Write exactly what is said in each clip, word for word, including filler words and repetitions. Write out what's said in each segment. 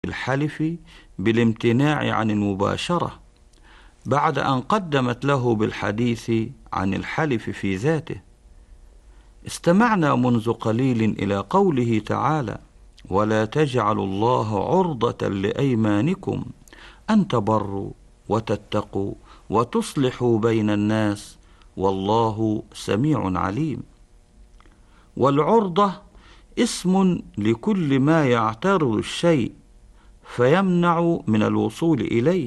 الحلف بالامتناع عن المباشرة بعد أن قدمت له بالحديث عن الحلف في ذاته. استمعنا منذ قليل إلى قوله تعالى: ولا تجعلوا الله عرضة لأيمانكم أن تبروا وتتقوا وتصلحوا بين الناس والله سميع عليم. والعرضة اسم لكل ما يعترض الشيء فيمنع من الوصول إليه.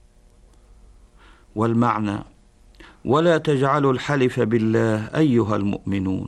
والمعنى: ولا تجعلوا الحلف بالله أيها المؤمنون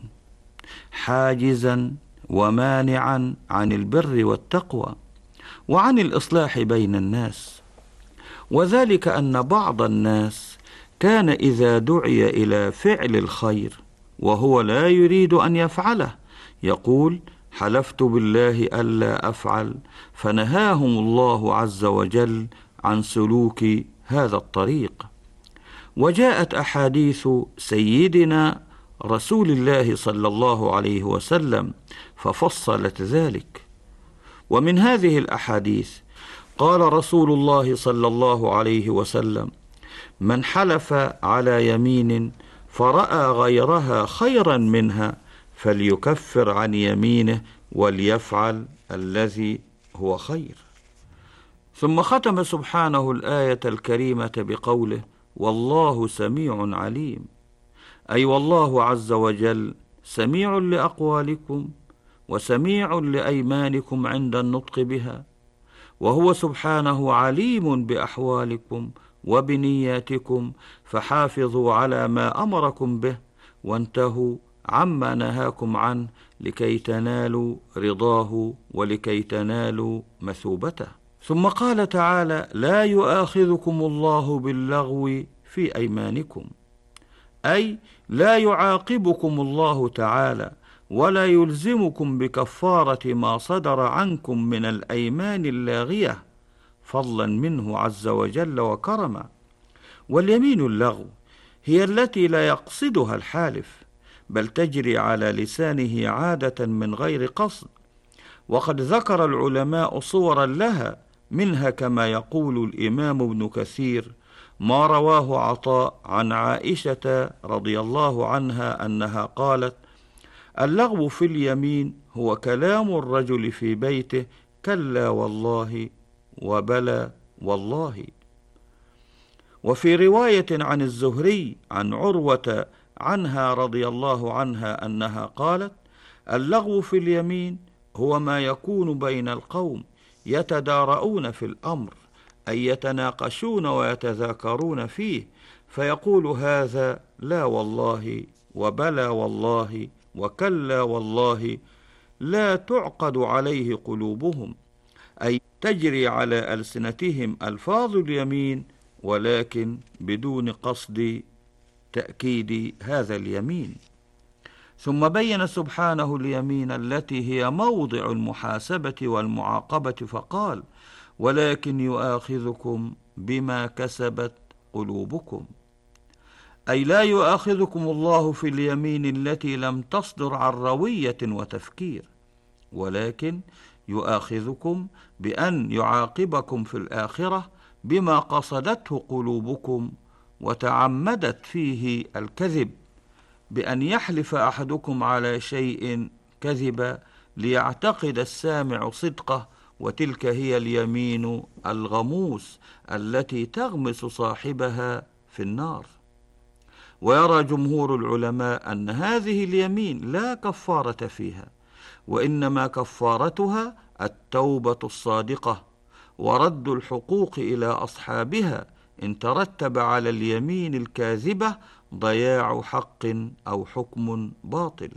حاجزا ومانعا عن البر والتقوى وعن الإصلاح بين الناس. وذلك أن بعض الناس كان إذا دعي إلى فعل الخير وهو لا يريد أن يفعله يقول: حلفت بالله ألا أفعل، فنهاهم الله عز وجل عن سلوك هذا الطريق. وجاءت أحاديث سيدنا رسول الله صلى الله عليه وسلم ففصلت ذلك. ومن هذه الأحاديث قال رسول الله صلى الله عليه وسلم: من حلف على يمين فرأى غيرها خيرا منها فليكفر عن يمينه وليفعل الذي هو خير. ثم ختم سبحانه الآية الكريمة بقوله: والله سميع عليم، أي والله عز وجل سميع لأقوالكم وسميع لأيمانكم عند النطق بها، وهو سبحانه عليم بأحوالكم وبنياتكم، فحافظوا على ما أمركم به وانتهوا عما نهاكم عنه لكي تنالوا رضاه ولكي تنالوا مثوبته. ثم قال تعالى: لا يؤاخذكم الله باللغو في أيمانكم، أي لا يعاقبكم الله تعالى ولا يلزمكم بكفارة ما صدر عنكم من الأيمان اللاغية فضلا منه عز وجل وكرما. واليمين اللغو هي التي لا يقصدها الحالف بل تجري على لسانه عادة من غير قصد. وقد ذكر العلماء صورا لها، منها كما يقول الإمام ابن كثير ما رواه عطاء عن عائشة رضي الله عنها أنها قالت: اللغو في اليمين هو كلام الرجل في بيته كلا والله وبلى والله. وفي رواية عن الزهري عن عروة عنها رضي الله عنها أنها قالت: اللغو في اليمين هو ما يكون بين القوم يتدارؤون في الأمر، أي يتناقشون ويتذاكرون فيه، فيقول هذا لا والله وبلى والله وكلا والله، لا تعقد عليه قلوبهم، أي تجري على ألسنتهم ألفاظ اليمين ولكن بدون قصد تأكيد هذا اليمين. ثم بين سبحانه اليمين التي هي موضع المحاسبة والمعاقبة فقال: ولكن يؤاخذكم بما كسبت قلوبكم، أي لا يؤاخذكم الله في اليمين التي لم تصدر عن روية وتفكير، ولكن يؤاخذكم بأن يعاقبكم في الآخرة بما قصدته قلوبكم وتعمدت فيه الكذب، بأن يحلف أحدكم على شيء كذبا ليعتقد السامع صدقه، وتلك هي اليمين الغموس التي تغمس صاحبها في النار. ويرى جمهور العلماء أن هذه اليمين لا كفارة فيها، وإنما كفارتها التوبة الصادقة ورد الحقوق إلى أصحابها إن ترتب على اليمين الكاذبة ضياع حق أو حكم باطل.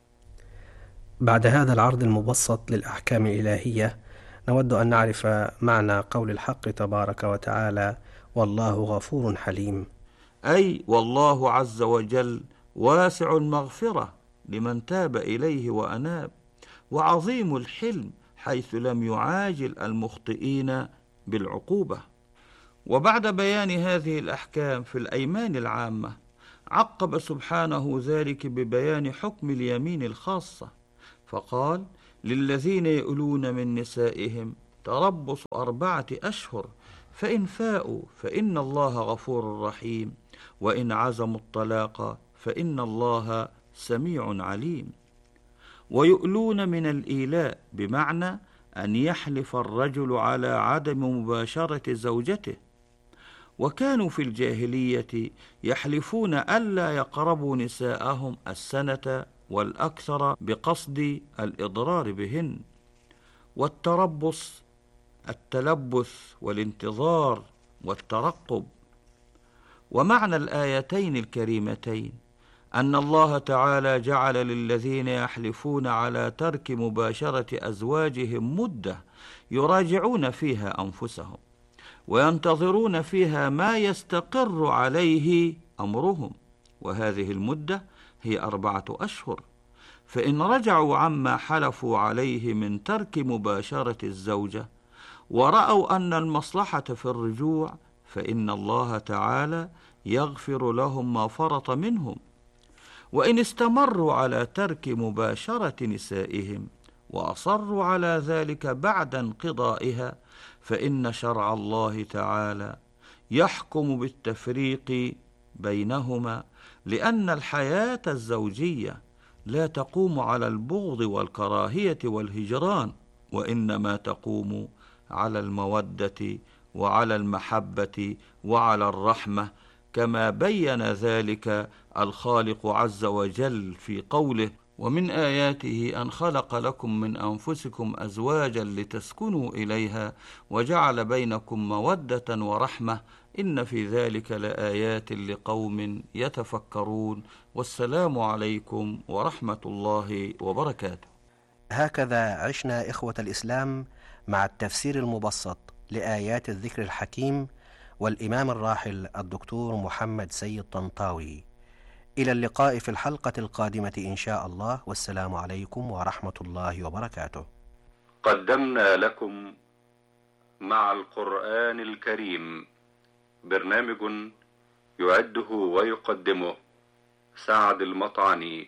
بعد هذا العرض المبسط للأحكام الإلهية، نود أن نعرف معنى قول الحق تبارك وتعالى: والله غفور حليم، أي والله عز وجل واسع المغفرة لمن تاب إليه وأناب، وعظيم الحلم حيث لم يعاجل المخطئين بالعقوبة. وبعد بيان هذه الأحكام في الأيمان العامة عقب سبحانه ذلك ببيان حكم اليمين الخاصة، فقال: للذين يؤلون من نسائهم تربص أربعة أشهر، فإن فاءوا فإن الله غفور رحيم، وإن عزموا الطلاق فإن الله سميع عليم. ويؤلون من الإيلاء بمعنى أن يحلف الرجل على عدم مباشرة زوجته، وكانوا في الجاهلية يحلفون ألا يقربوا نساءهم السنة والأكثر بقصد الإضرار بهن. والتربص التلبث والانتظار والترقب. ومعنى الآيتين الكريمتين أن الله تعالى جعل للذين يحلفون على ترك مباشرة أزواجهم مدة يراجعون فيها أنفسهم، وينتظرون فيها ما يستقر عليه أمرهم، وهذه المدة هي أربعة أشهر. فإن رجعوا عما حلفوا عليه من ترك مباشرة الزوجة ورأوا أن المصلحة في الرجوع، فإن الله تعالى يغفر لهم ما فرط منهم. وإن استمروا على ترك مباشرة نسائهم وأصروا على ذلك بعد انقضائها، فإن شرع الله تعالى يحكم بالتفريق بينهما، لأن الحياة الزوجية لا تقوم على البغض والكراهية والهجران، وإنما تقوم على المودة وعلى المحبة وعلى الرحمة، كما بين ذلك الخالق عز وجل في قوله: ومن آياته أن خلق لكم من أنفسكم أزواجا لتسكنوا إليها وجعل بينكم مودة ورحمة إن في ذلك لآيات لقوم يتفكرون. والسلام عليكم ورحمة الله وبركاته. هكذا عشنا إخوة الإسلام مع التفسير المبسط لآيات الذكر الحكيم والإمام الراحل الدكتور محمد سيد طنطاوي. إلى اللقاء في الحلقة القادمة إن شاء الله، والسلام عليكم ورحمة الله وبركاته. قدمنا لكم مع القرآن الكريم برنامج يعده ويقدمه سعد المطعني.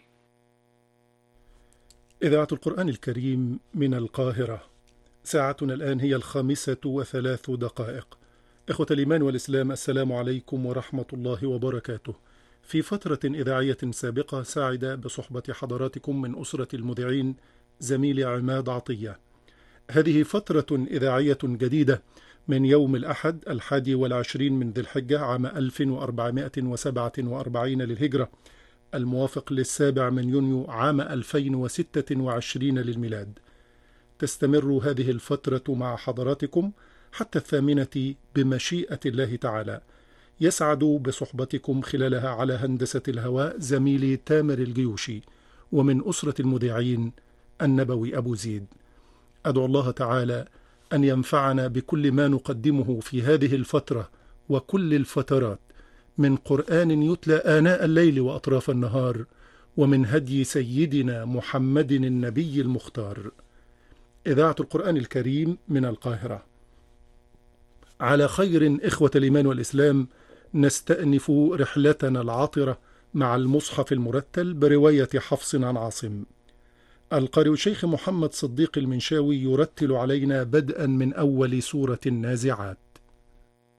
إذاعة القرآن الكريم من القاهرة. ساعتنا الآن هي الخامسة وثلاث دقائق. إخوة الإيمان والإسلام، السلام عليكم ورحمة الله وبركاته. في فترة إذاعية سابقة سعد بصحبة حضراتكم من أسرة المذيعين زميلي عماد عطية. هذه فترة إذاعية جديدة من يوم الأحد الحادي والعشرين من ذي الحجة عام ألف وأربعمائة وسبعة وأربعين للهجرة، الموافق للسابع من يونيو عام ألفين وستة وعشرين للميلاد. تستمر هذه الفترة مع حضراتكم حتى الثامنة بمشيئة الله تعالى. يسعد بصحبتكم خلالها على هندسة الهواء زميلي تامر الجيوشي، ومن أسرة المذيعين النبوي أبو زيد. أدعو الله تعالى أن ينفعنا بكل ما نقدمه في هذه الفترة وكل الفترات من قرآن يتلى آناء الليل وأطراف النهار، ومن هدي سيدنا محمد النبي المختار. إذاعة القرآن الكريم من القاهرة. على خير إخوة الإيمان والإسلام، نستأنف رحلتنا العاطرة مع المصحف المرتل برواية حفص عن عاصم. القارئ الشيخ محمد صديق المنشاوي يرتل علينا بدءا من أول سورة النازعات.